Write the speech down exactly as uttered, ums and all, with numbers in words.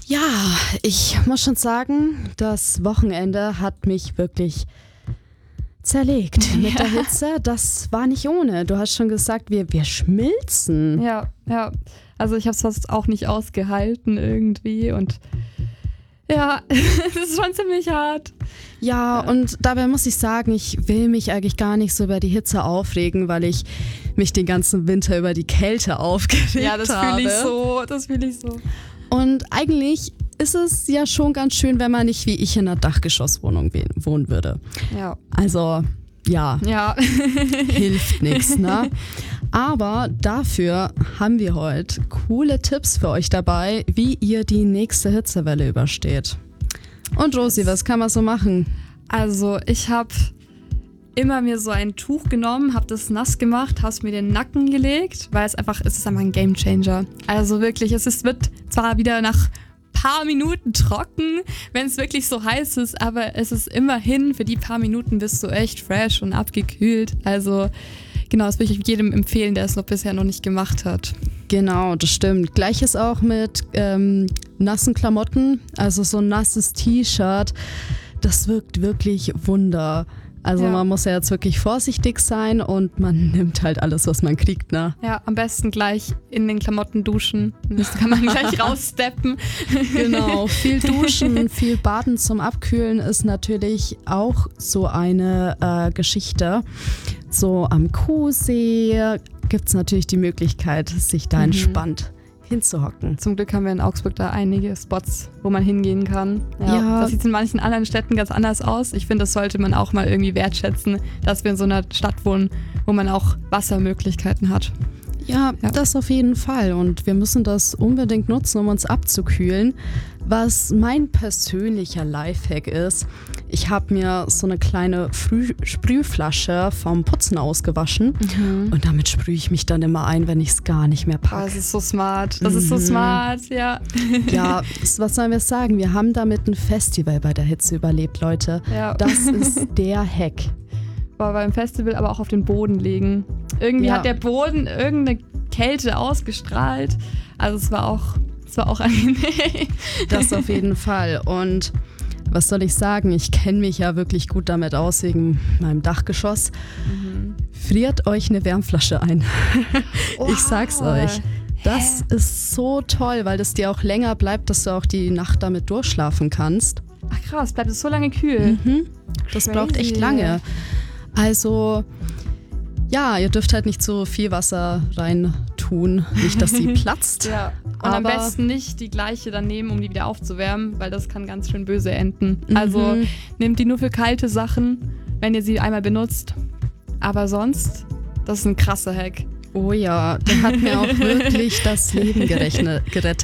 Ja, ich muss schon sagen, das Wochenende hat mich wirklich zerlegt mit Ja. der Hitze. Das war nicht ohne. Du hast schon gesagt, wir, wir schmilzen. Ja, ja. Also ich habe es fast auch nicht ausgehalten irgendwie und ja, es ist schon ziemlich hart. Ja, und dabei muss ich sagen, ich will mich eigentlich gar nicht so über die Hitze aufregen, weil ich mich den ganzen Winter über die Kälte aufgeregt habe. Ja, das fühle ich so, das fühle ich so. Und eigentlich ist es ja schon ganz schön, wenn man nicht wie ich in einer Dachgeschosswohnung wohnen würde. Ja. Also, ja, Ja. hilft nichts, ne? Aber dafür haben wir heute coole Tipps für euch dabei, wie ihr die nächste Hitzewelle übersteht. Und Rosi, was kann man so machen? Also ich habe immer mir so ein Tuch genommen, habe das nass gemacht, habe es mir in den Nacken gelegt, weil es einfach, es ist einfach ein Gamechanger. Also wirklich, es ist, wird zwar wieder nach paar Minuten trocken, wenn es wirklich so heiß ist, aber es ist immerhin, für die paar Minuten bist du echt fresh und abgekühlt. Also genau, das würde ich jedem empfehlen, der es noch bisher noch nicht gemacht hat. Genau, das stimmt. Gleiches auch mit ähm, nassen Klamotten, also so ein nasses T-Shirt, das wirkt wirklich Wunder. Also Ja. man muss ja jetzt wirklich vorsichtig sein und man nimmt halt alles, was man kriegt, ne? Ja, am besten gleich in den Klamotten duschen. Das kann man gleich raussteppen. Genau, viel duschen, viel baden zum Abkühlen ist natürlich auch so eine äh, Geschichte. So am Kuhsee gibt es natürlich die Möglichkeit, sich da Mhm. entspannt hinzuhocken. Zum Glück haben wir in Augsburg da einige Spots, wo man hingehen kann. Ja, Ja. Das sieht in manchen anderen Städten ganz anders aus. Ich finde, das sollte man auch mal irgendwie wertschätzen, dass wir in so einer Stadt wohnen, wo man auch Wassermöglichkeiten hat. Ja, Ja. das auf jeden Fall. Und wir müssen das unbedingt nutzen, um uns abzukühlen. Was mein persönlicher Lifehack ist, ich habe mir so eine kleine Früh- Sprühflasche vom Putzen ausgewaschen und damit sprühe ich mich dann immer ein, wenn ich es gar nicht mehr Oh, packe. das ist so smart. Das ist so Mhm. smart, ja. Ja, was sollen wir sagen? Wir haben damit ein Festival bei der Hitze überlebt, Leute. Ja. Das ist der Hack. War beim Festival aber auch auf den Boden legen. Irgendwie Ja. hat der Boden irgendeine Kälte ausgestrahlt. Also es war auch, es war auch angenehm. Das auf jeden Fall. Und was soll ich sagen? Ich kenne mich ja wirklich gut damit aus wegen meinem Dachgeschoss. Friert euch eine Wärmflasche ein. Ich sag's euch. Das ist so toll, weil das dir auch länger bleibt, dass du auch die Nacht damit durchschlafen kannst. Ach krass, bleibt es so lange kühl. Mhm. Das Crazy. braucht echt lange. Also, ja, ihr dürft halt nicht so viel Wasser rein tun, nicht, dass sie platzt. Ja. Und am Aber- besten nicht die gleiche dann nehmen, um die wieder aufzuwärmen, weil das kann ganz schön böse enden. Mhm. Also nehmt die nur für kalte Sachen, wenn ihr sie einmal benutzt. Aber sonst, das ist ein krasser Hack. Oh ja, der hat mir auch wirklich das Leben gerechnet, gerettet.